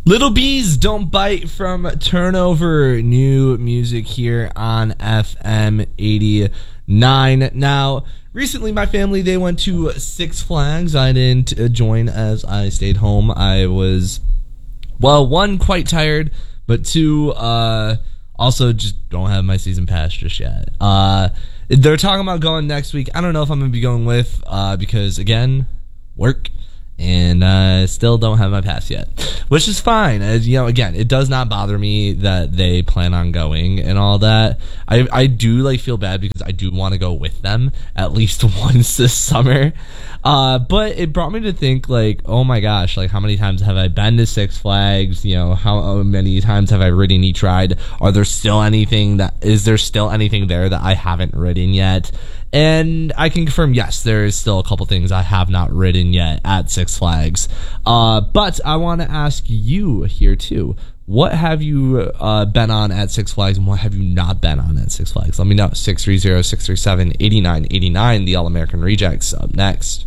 Little Bees Don't Bite from Turnover, new music here on FM 89. Now, recently my family, they went to Six Flags. I didn't join as I stayed home. I was, well, one, quite tired, but two, also just don't have my season pass just yet. They're talking about going next week. I don't know if I'm going to be going with, because, again, work. And I still don't have my pass yet, which is fine. As you know, again, it does not bother me that they plan on going and all that. I do feel bad because I do want to go with them at least once this summer. But it brought me to think oh my gosh, how many times have I been to Six Flags? You know, how many times have I ridden each ride? Is there still anything there that I haven't ridden yet? And I can confirm, yes, there is still a couple things I have not ridden yet at Six Flags. But I want to ask you here, too. What have you been on at Six Flags, and what have you not been on at Six Flags? Let me know. 630-637-8989, the All-American Rejects, up next.